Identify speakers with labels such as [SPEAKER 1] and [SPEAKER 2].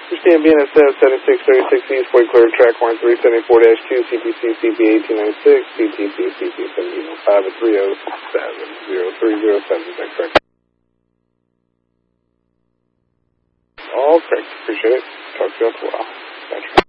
[SPEAKER 1] Understand BNSF 7636 East, Point Clear, track 1374-2, CTC CP 1896, CTC CP 1705 at 307-0307. Is that correct? All correct. Appreciate it. Talk to you after a while. Gotcha.